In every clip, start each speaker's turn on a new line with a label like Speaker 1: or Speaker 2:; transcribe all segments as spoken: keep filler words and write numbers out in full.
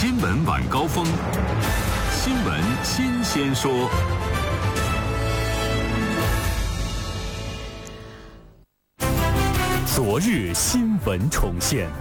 Speaker 1: 新闻晚高峰，新闻新鲜说。昨日新闻重现。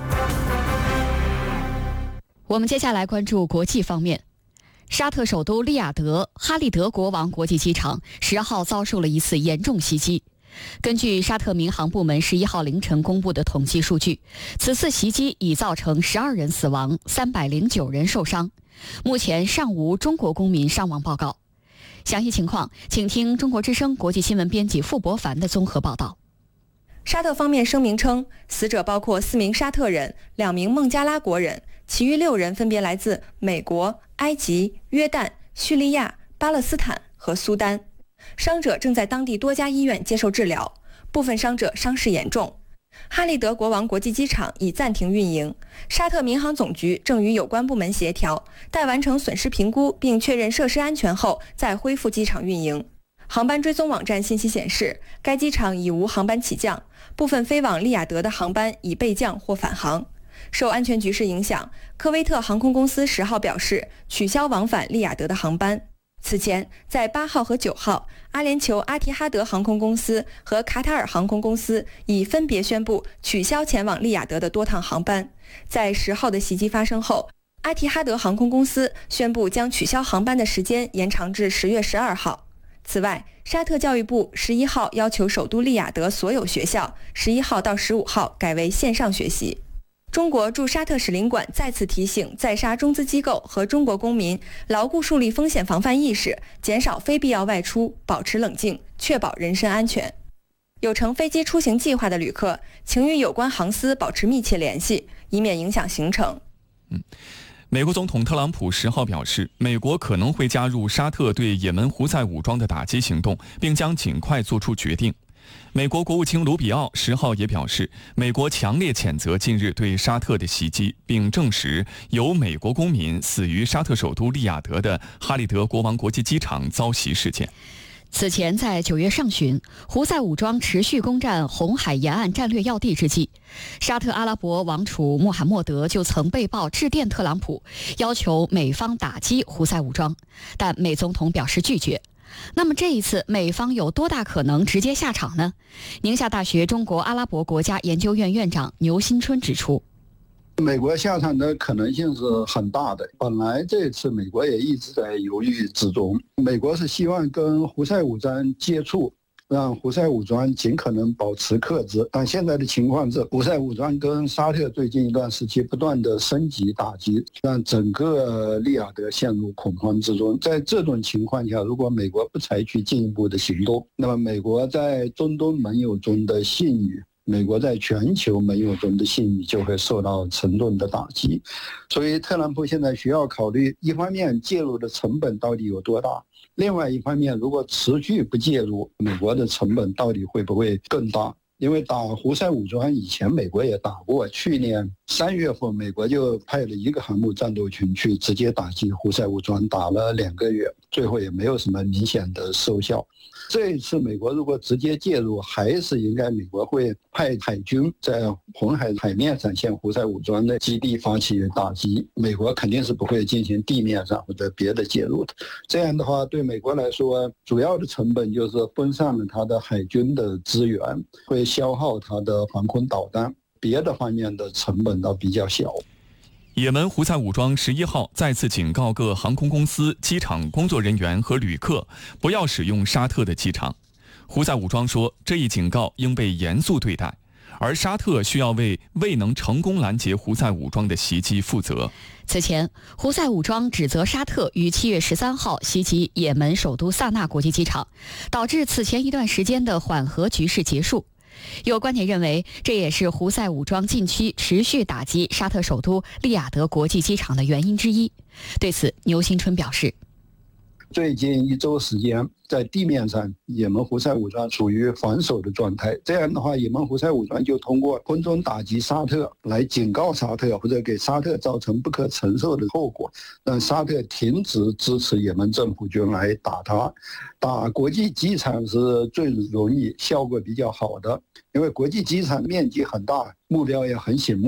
Speaker 2: 我们接下来关注国际方面。沙特首都利雅得哈利德国王国际机场十号遭受了一次严重袭击。根据沙特民航部门十一号凌晨公布的统计数据，此次袭击已造成十二人死亡，三百零九人受伤。目前尚无中国公民伤亡报告。详细情况，请听中国之声国际新闻编辑傅博凡的综合报道。
Speaker 3: 沙特方面声明称，死者包括四名沙特人、两名孟加拉国人，其余六人分别来自美国、埃及、约旦、叙利亚、巴勒斯坦和苏丹。伤者正在当地多家医院接受治疗，部分伤者伤势严重。哈利德国王国际机场已暂停运营，沙特民航总局正与有关部门协调，待完成损失评估并确认设施安全后再恢复机场运营。航班追踪网站信息显示，该机场已无航班起降，部分飞往利雅得的航班已备降或返航。受安全局势影响，科威特航空公司十号表示取消往返利雅得的航班。此前，在八号和九号，阿联酋阿提哈德航空公司和卡塔尔航空公司已分别宣布取消前往利雅得的多趟航班。在十号的袭击发生后，阿提哈德航空公司宣布将取消航班的时间延长至十月十二号。此外，沙特教育部十一号要求首都利雅得所有学校十一号到十五号改为线上学习。中国驻沙特使领馆再次提醒在沙中资机构和中国公民牢固树立风险防范意识，减少非必要外出，保持冷静，确保人身安全。有乘飞机出行计划的旅客，请与有关航司保持密切联系，以免影响行程。
Speaker 4: 嗯。美国总统特朗普十号表示，美国可能会加入沙特对也门胡塞武装的打击行动，并将尽快做出决定。美国国务卿卢比奥十号也表示，美国强烈谴责近日对沙特的袭击，并证实有美国公民死于沙特首都利雅得的哈利德国王国际机场遭袭事件。
Speaker 2: 此前，在九月上旬，胡塞武装持续攻占红海沿岸战略要地之际，沙特阿拉伯王储穆罕默德就曾被曝致电特朗普，要求美方打击胡塞武装，但美总统表示拒绝。那么这一次，美方有多大可能直接下场呢？宁夏大学中国阿拉伯国家研究院院长牛新春指出，
Speaker 5: 美国下场的可能性是很大的。本来这次美国也一直在犹豫之中，美国是希望跟胡塞武装接触，让胡塞武装尽可能保持克制。但现在的情况是，胡塞武装跟沙特最近一段时期不断的升级打击，让整个利雅得陷入恐慌之中。在这种情况下，如果美国不采取进一步的行动，那么美国在中东盟友中的信誉，美国在全球盟友中的信誉就会受到沉重的打击。所以特朗普现在需要考虑，一方面介入的成本到底有多大，另外一方面如果持续不介入，美国的成本到底会不会更大。因为打胡塞武装以前美国也打过，去年三月份美国就派了一个航母战斗群去直接打击胡塞武装，打了两个月，最后也没有什么明显的收效。这一次美国如果直接介入，还是应该美国会派海军在红海海面上向胡塞武装的基地发起打击，美国肯定是不会进行地面上或者别的介入的。这样的话对美国来说，主要的成本就是分散了它的海军的资源，会消耗它的防空导弹，别的方面的成本倒比较小。
Speaker 4: 也门胡塞武装十一号再次警告各航空公司、机场工作人员和旅客不要使用沙特的机场。胡塞武装说，这一警告应被严肃对待，而沙特需要为未能成功拦截胡塞武装的袭击负责。
Speaker 2: 此前，胡塞武装指责沙特于七月十三号袭击也门首都萨那国际机场，导致此前一段时间的缓和局势结束。有观点认为，这也是胡塞武装近期持续打击沙特首都利雅得国际机场的原因之一。对此，牛新春表示，
Speaker 5: 最近一周时间，在地面上也门胡塞武装处于防守的状态，这样的话也门胡塞武装就通过空中打击沙特来警告沙特，或者给沙特造成不可承受的后果，让沙特停止支持也门政府军来打他。打国际机场是最容易效果比较好的，因为国际机场面积很大，目标也很醒目，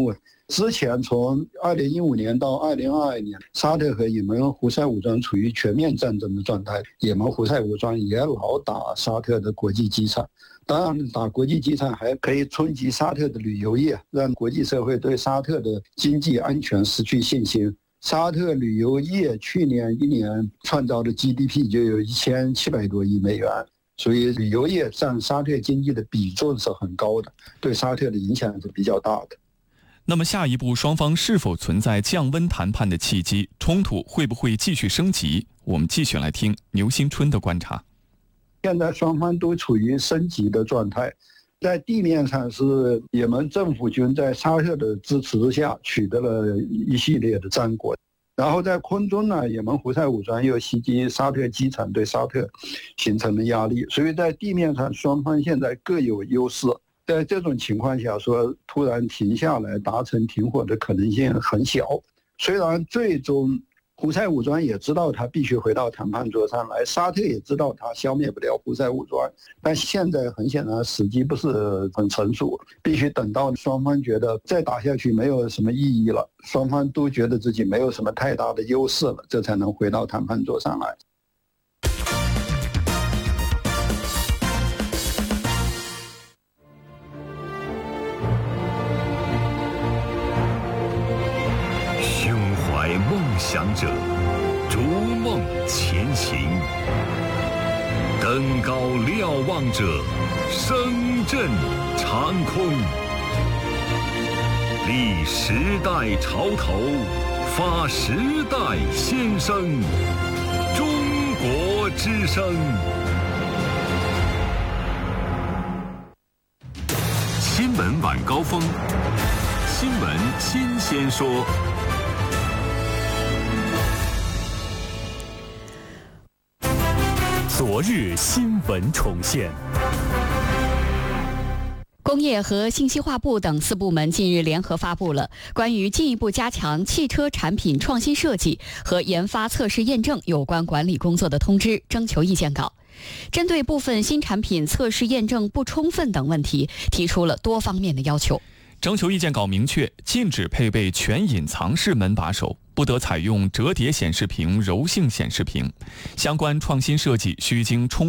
Speaker 5: 之前从二零一五年到二零二二年，沙特和也门胡塞武装处于全面战争的状态，也门胡塞武装也老打沙特的国际机场。当然，打国际机场还可以冲击沙特的旅游业，让国际社会对沙特的经济安全失去信心。沙特旅游业去年一年创造的 G D P 就有一千七百多亿美元，所以旅游业占沙特经济的比重是很高的，对沙特的影响是比较大的。
Speaker 4: 那么下一步双方是否存在降温谈判的契机？冲突会不会继续升级？我们继续来听牛新春的观察。
Speaker 5: 现在双方都处于升级的状态，在地面上是也门政府军在沙特的支持之下取得了一系列的战果，然后在空中呢，也门胡塞武装又袭击沙特机场，对沙特形成了压力，所以在地面上双方现在各有优势。在这种情况下说突然停下来达成停火的可能性很小，虽然最终胡塞武装也知道他必须回到谈判桌上来，沙特也知道他消灭不了胡塞武装，但现在很显然时机不是很成熟，必须等到双方觉得再打下去没有什么意义了，双方都觉得自己没有什么太大的优势了，这才能回到谈判桌上来。
Speaker 1: 梦想者逐梦前行，登高瞭望者声震长空。立时代潮头，发时代先声。中国之声。新闻晚高峰，新闻新鲜说。昨日新闻重现。
Speaker 2: 工业和信息化部等四部门近日联合发布了关于进一步加强汽车产品创新设计和研发测试验证有关管理工作的通知征求意见稿，针对部分新产品测试验证不充分等问题，提出了多方面的要求。
Speaker 4: 征求意见稿明确，禁止配备全隐藏式门把手，不得采用折叠显示屏、柔性显示屏。相关创新设计需经充